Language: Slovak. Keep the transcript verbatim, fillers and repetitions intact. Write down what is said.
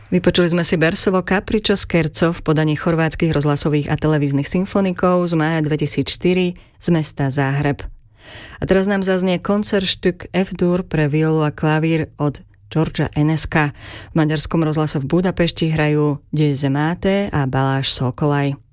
Vypočuli sme si Bersovo Capriccio Scherzo v podaní chorvátskych rozhlasových a televíznych symfonikov z mája dvetisícštyri z mesta Záhreb. A teraz nám zaznie Koncertstück F-dur pre violu a klavír od Georgea Enesca. V maďarskom rozhlase v Budapešti hrajú Die Semate a Balázs Sókolaj.